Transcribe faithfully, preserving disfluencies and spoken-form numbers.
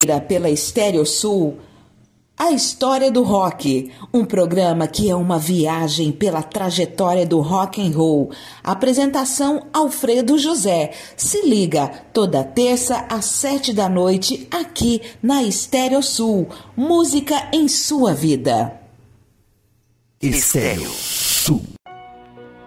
quinta-feira, pela Estéreo Sul, A História do Rock, um programa que é uma viagem pela trajetória do rock and roll. Apresentação Alfredo José. Se liga, toda terça às sete da noite, aqui na Estéreo Sul. Música em sua vida. Estéreo Sul.